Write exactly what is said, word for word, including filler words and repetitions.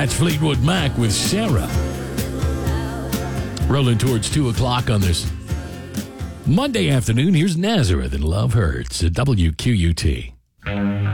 That's Fleetwood Mac with Sarah. Rolling towards two o'clock on this Monday afternoon. Here's Nazareth and Love Hurts at W Q U T.